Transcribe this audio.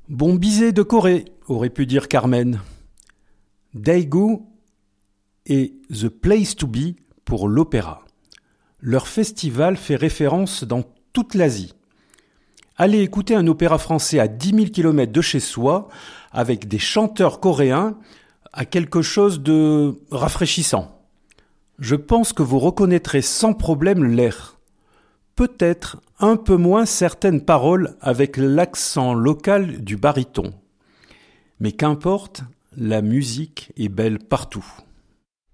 Bon bisé de Corée, aurait pu dire Carmen. Daegu est The Place to Be pour l'opéra. Leur festival fait référence dans toute l'Asie. Aller écouter un opéra français à 10 000 km de chez soi, avec des chanteurs coréens, a quelque chose de rafraîchissant. Je pense que vous reconnaîtrez sans problème l'air. Peut-être un peu moins certaines paroles avec l'accent local du baryton. Mais qu'importe, la musique est belle partout.